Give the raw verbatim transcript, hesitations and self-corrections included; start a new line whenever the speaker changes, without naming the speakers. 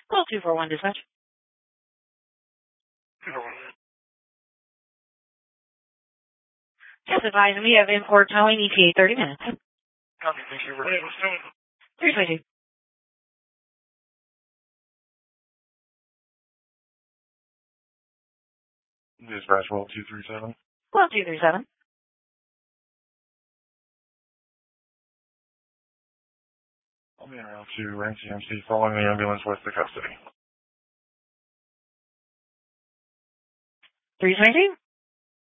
Call two four one dispatch. Just advising we have import towing E T A thirty minutes.
Copy, thank you.
three twenty.
Dispatch well two three seven.
Well, two three seven.
I'll be around to Rank C M C following the ambulance west to custody.
three twenty.